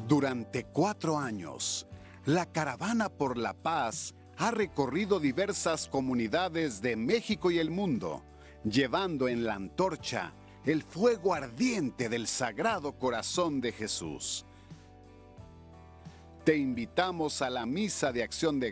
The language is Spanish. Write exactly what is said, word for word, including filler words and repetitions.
Durante cuatro años, la Caravana por la Paz ha recorrido diversas comunidades de México y el mundo, llevando en la antorcha el fuego ardiente del Sagrado Corazón de Jesús. Te invitamos a la Misa de Acción de